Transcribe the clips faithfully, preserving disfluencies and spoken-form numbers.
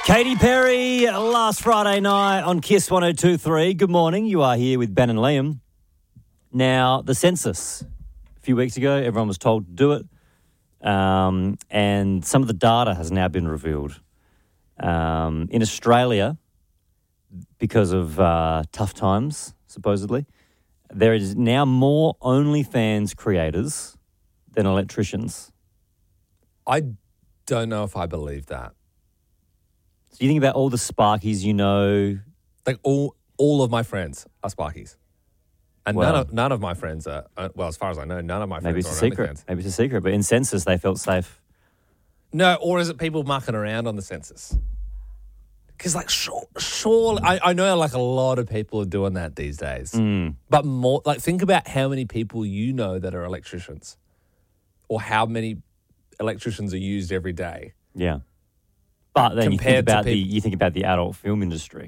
Katy Perry, last Friday night on Kiss one oh two point three. Good morning. You are here with Ben and Liam. Now, the census. A few weeks ago, everyone was told to do it. Um, and some of the data has now been revealed. Um, in Australia, because of uh, tough times, supposedly, there is now more OnlyFans creators than electricians. I don't know if I believe that. So you think about all the Sparkies you know. Like all all of my friends are Sparkies. And Well- none of none of my friends are, uh, well, as far as I know, none of my Maybe friends it's are a on secret. OnlyFans. Maybe it's a secret. But in census, they felt safe. No, or is it people mucking around on the census? Because, like, sure, sure I, I know, like, a lot of people are doing that these days. Mm. But more, like, think about how many people you know that are electricians or how many electricians are used every day. Yeah. But then you think Compared to about the peop- you think about the adult film industry.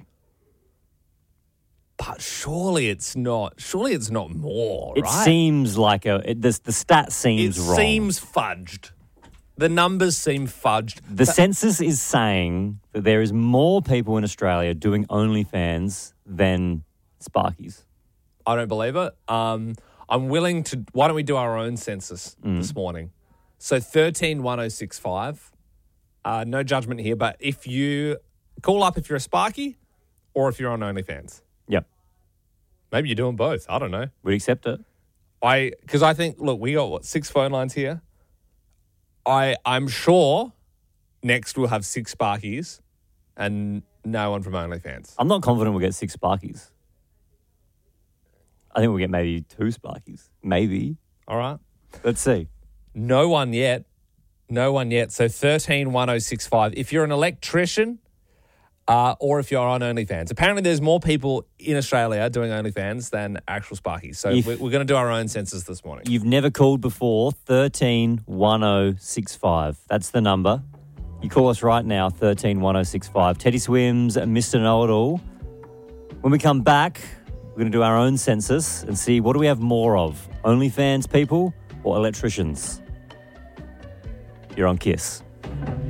But surely it's not, surely it's not more, It right? seems like a it, the the stat it seems wrong. seems fudged. The numbers seem fudged. The census is saying that there is more people in Australia doing OnlyFans than Sparkies. I don't believe it. Um, I'm willing to. Why don't we do our own census Mm. this morning? So thirteen one oh six five. Uh, no judgment here, but if you call up if you're a Sparky or if you're on OnlyFans, Yep. maybe you're doing both. I don't know. We'd accept it. I because I think look, we got what six phone lines here. I I'm sure next we'll have six Sparkies and no one from OnlyFans. I'm not confident we'll get six Sparkies. I think we'll get maybe two Sparkies. Maybe. All right. Let's see. No one yet. No one yet. So thirteen one oh six five. If you're an electrician uh, or if you're on OnlyFans. Apparently there's more people in Australia doing OnlyFans than actual Sparkies. So If- we're, we're going to do our own census this morning. You've never called before, thirteen one oh six five. That's the number. You call us right now, thirteen one oh six five. Teddy Swims and Mister Know-It-All. When we come back, we're going to do our own census and see what do we have more of, OnlyFans people or electricians? You're on Kiss.